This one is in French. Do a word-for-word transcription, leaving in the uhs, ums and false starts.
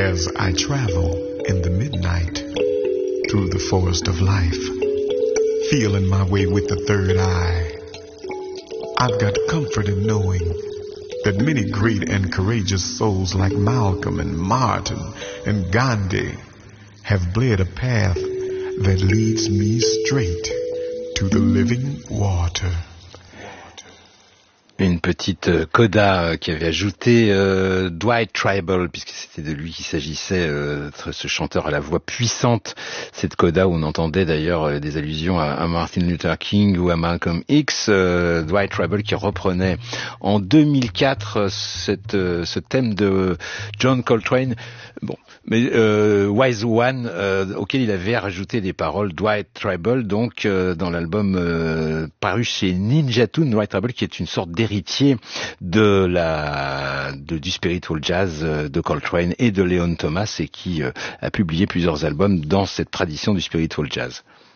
As I travel in the midnight through the forest of life, feeling my way with the third eye, I've got comfort in knowing that many great and courageous souls like Malcolm and Martin and Gandhi have bled a path that leads me straight to the living water. Une petite coda qui avait ajouté euh, Dwight Tribal, puisque c'était de lui qu'il s'agissait, euh, ce chanteur à la voix puissante. Cette coda où on entendait d'ailleurs euh, des allusions à, à Martin Luther King ou à Malcolm X. Euh, Dwight Tribal qui reprenait en deux mille quatre cette, euh, ce thème de John Coltrane. Bon, mais euh, Wise One, euh, auquel il avait rajouté des paroles, Dwight Tribal, donc euh, dans l'album euh, paru chez Ninja Tune, Dwight Tribal qui est une sorte d'héritier de la de, du spiritual jazz de Coltrane et de Leon Thomas et qui euh, a publié plusieurs albums dans cette tradition du spiritual jazz.